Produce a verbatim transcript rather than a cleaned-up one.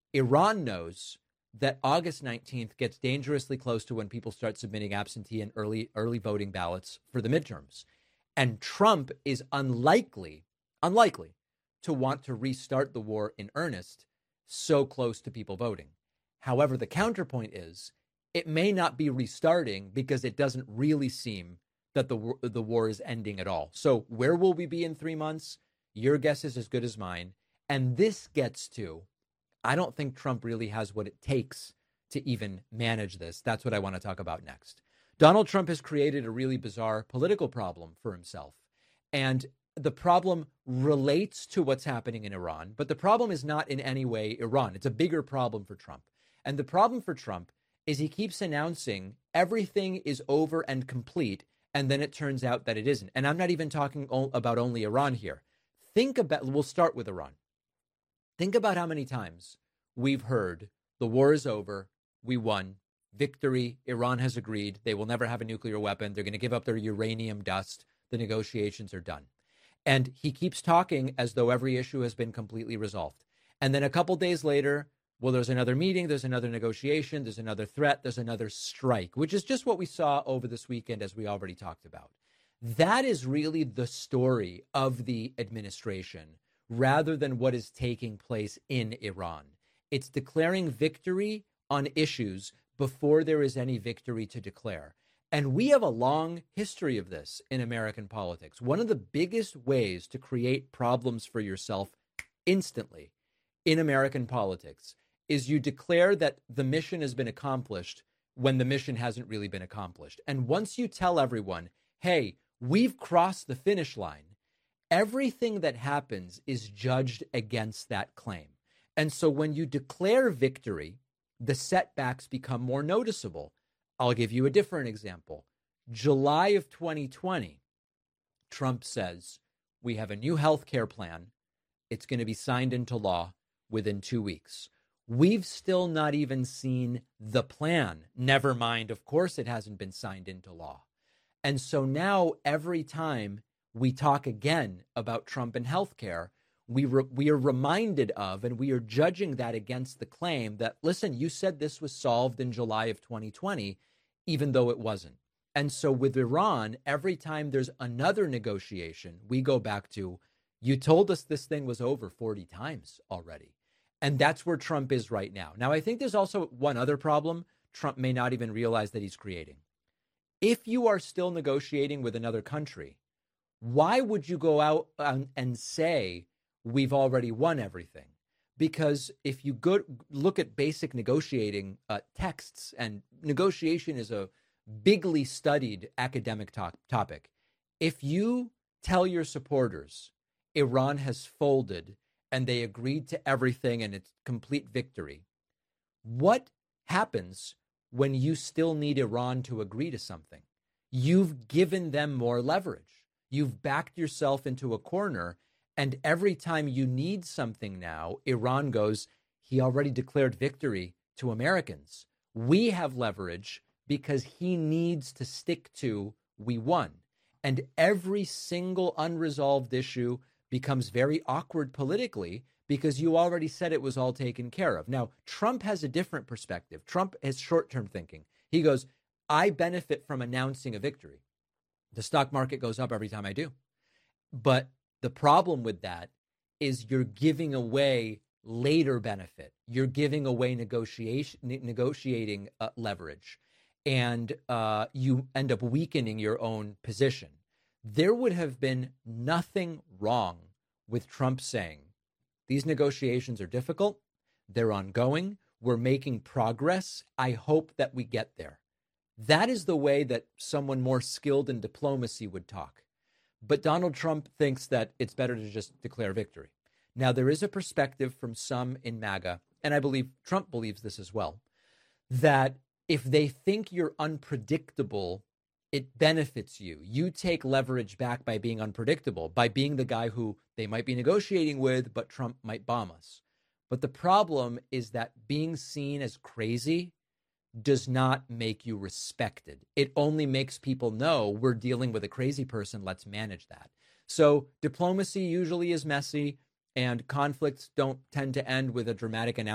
Iran knows that August nineteenth gets dangerously close to when people start submitting absentee and early early voting ballots for the midterms. And Trump is unlikely, unlikely to want to restart the war in earnest so close to people voting. However, the counterpoint is it may not be restarting because it doesn't really seem that the the war is ending at all. So where will we be in three months? Your guess is as good as mine. And this gets to, I don't think Trump really has what it takes to even manage this. That's what I want to talk about next. Donald Trump has created a really bizarre political problem for himself. And the problem relates to what's happening in Iran, but the problem is not in any way Iran. It's a bigger problem for Trump. And the problem for Trump is he keeps announcing everything is over and complete, and then it turns out that it isn't. And I'm not even talking o- about only Iran here. Think about, we'll start with Iran. Think about how many times we've heard the war is over, we won, victory, Iran has agreed, they will never have a nuclear weapon, they're going to give up their uranium dust, the negotiations are done. And he keeps talking as though every issue has been completely resolved. And then a couple days later, well, there's another meeting, there's another negotiation, there's another threat, there's another strike, which is just what we saw over this weekend, as we already talked about. That is really the story of the administration, rather than what is taking place in Iran. It's declaring victory on issues before there is any victory to declare. And we have a long history of this in American politics. One of the biggest ways to create problems for yourself instantly in American politics is you declare that the mission has been accomplished when the mission hasn't really been accomplished. And once you tell everyone, hey, we've crossed the finish line, everything that happens is judged against that claim. And so when you declare victory, the setbacks become more noticeable. I'll give you a different example. July of twenty twenty, Trump says, we have a new health care plan. It's going to be signed into law within two weeks. We've still not even seen the plan. Never mind, of course, it hasn't been signed into law. And so now every time we talk again about Trump and healthcare, we re- we are reminded of, and we are judging that against the claim that, listen, you said this was solved in July of twenty twenty, even though it wasn't. And so with Iran, every time there's another negotiation, we go back to, you told us this thing was over forty times already. And that's where Trump is right now. Now, I think there's also one other problem Trump may not even realize that he's creating. If you are still negotiating with another country, why would you go out and say we've already won everything? Because if you go look at basic negotiating uh, texts, and negotiation is a bigly studied academic to- topic, if you tell your supporters Iran has folded and they agreed to everything and it's complete victory, what happens when you still need Iran to agree to something? You've given them more leverage. You've backed yourself into a corner. And every time you need something now, Iran goes, he already declared victory to Americans. We have leverage because he needs to stick to we won. And every single unresolved issue becomes very awkward politically because you already said it was all taken care of. Now, Trump has a different perspective. Trump has short-term thinking. He goes, I benefit from announcing a victory. The stock market goes up every time I do. But the problem with that is you're giving away later benefit. You're giving away negotiation, negotiating uh, leverage, and uh, you end up weakening your own position. There would have been nothing wrong with Trump saying, these negotiations are difficult. They're ongoing. We're making progress. I hope that we get there. That is the way that someone more skilled in diplomacy would talk. But Donald Trump thinks that it's better to just declare victory. Now, there is a perspective from some in MAGA, and I believe Trump believes this as well, that if they think you're unpredictable, it benefits you. You take leverage back by being unpredictable, by being the guy who they might be negotiating with, but Trump might bomb us. But the problem is that being seen as crazy does not make you respected. It only makes people know we're dealing with a crazy person. Let's manage that. So diplomacy usually is messy, and conflicts don't tend to end with a dramatic announcement.